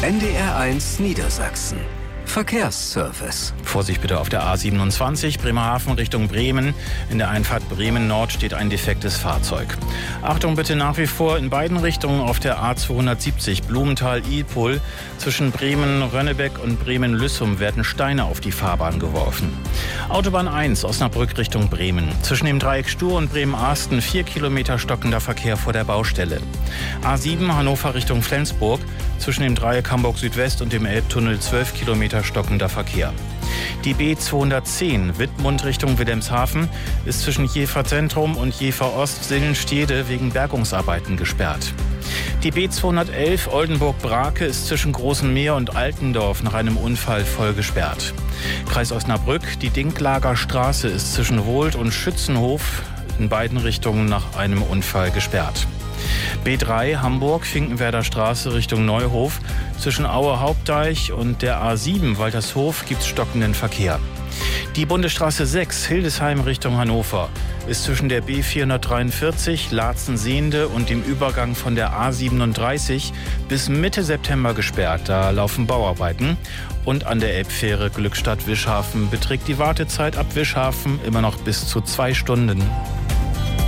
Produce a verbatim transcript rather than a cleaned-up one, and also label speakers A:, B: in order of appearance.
A: N D R eins Niedersachsen. Verkehrsservice.
B: Vorsicht bitte auf der A siebenundzwanzig, Bremerhaven Richtung Bremen. In der Einfahrt Bremen Nord steht ein defektes Fahrzeug. Achtung bitte nach wie vor in beiden Richtungen auf der A zweihundertsiebzig, Blumenthal-Ilpol. Zwischen Bremen-Rönnebeck und Bremen-Lüssum werden Steine auf die Fahrbahn geworfen. Autobahn eins, Osnabrück Richtung Bremen. Zwischen dem Dreieck Stur und Bremen-Arsten vier Kilometer stockender Verkehr vor der Baustelle. A sieben, Hannover Richtung Flensburg. Zwischen dem Dreieck Hamburg Südwest und dem Elbtunnel zwölf Kilometer stockender Verkehr. Die B zweihundertzehn, Wittmund Richtung Wilhelmshaven, ist zwischen Jever Zentrum und Jever Ost Sillenstede wegen Bergungsarbeiten gesperrt. Die B zweihundertelf, Oldenburg-Brake, ist zwischen Großem Meer und Altendorf nach einem Unfall voll gesperrt. Kreis Osnabrück, die Dinklager Straße ist zwischen Wohlt und Schützenhof in beiden Richtungen nach einem Unfall gesperrt. B drei, Hamburg, Finkenwerder Straße Richtung Neuhof. Zwischen Aue Hauptdeich und der A sieben, Waltershof, gibt es stockenden Verkehr. Die Bundesstraße sechs, Hildesheim Richtung Hannover, ist zwischen der B vierhundertdreiundvierzig, Laatzen-Sehnde und dem Übergang von der A siebenunddreißig bis Mitte September gesperrt. Da laufen Bauarbeiten. Und an der Elbfähre Glückstadt-Wischhafen beträgt die Wartezeit ab Wischhafen immer noch bis zu zwei Stunden.